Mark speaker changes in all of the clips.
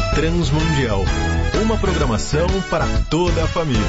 Speaker 1: Transmundial, uma programação para toda a família.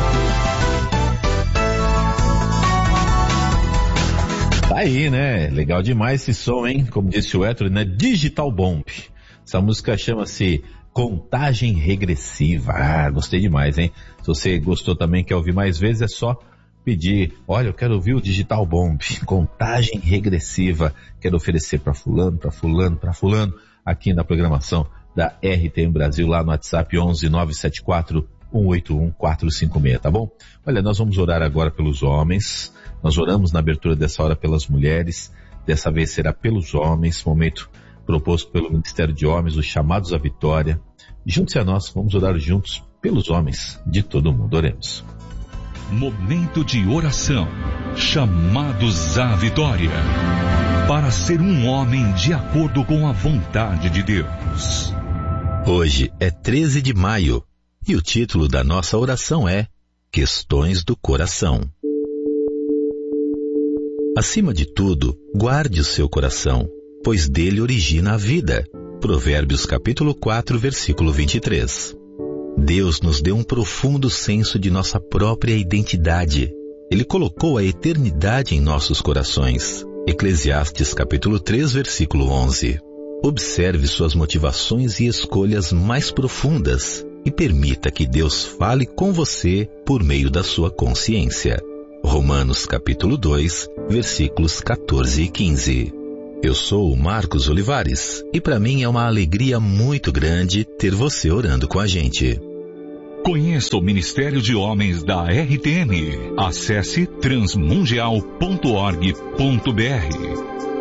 Speaker 2: Tá aí, né? Legal demais esse som, hein? Como disse o Héctor, né? Digital Bomb. Essa música chama-se Contagem Regressiva. Ah, gostei demais, hein? Se você gostou também, quer ouvir mais vezes, é só pedir. Olha, eu quero ouvir o Digital Bomb. Contagem Regressiva. Quero oferecer para fulano, para fulano, para fulano, aqui na programação da RTM Brasil, lá no WhatsApp 11 974 181 456, tá bom? Olha, nós vamos orar agora pelos homens. Nós oramos na abertura dessa hora pelas mulheres. Dessa vez será pelos homens, momento proposto pelo Ministério de Homens, os chamados à vitória. Junte-se a nós, vamos orar juntos pelos homens de todo mundo. Oremos.
Speaker 3: Momento de oração, chamados à vitória, para ser um homem de acordo com a vontade de Deus.
Speaker 4: Hoje é 13 de maio e o título da nossa oração é Questões do Coração. Acima de tudo, guarde o seu coração, pois dele origina a vida. Provérbios capítulo 4, versículo 23. Deus nos deu um profundo senso de nossa própria identidade. Ele colocou a eternidade em nossos corações. Eclesiastes capítulo 3, versículo 11. Observe suas motivações e escolhas mais profundas e permita que Deus fale com você por meio da sua consciência. Romanos capítulo 2, versículos 14 e 15. Eu sou o Marcos Olivares e para mim é uma alegria muito grande ter você orando com a gente.
Speaker 3: Conheça o Ministério de Homens da RTM. Acesse transmundial.org.br.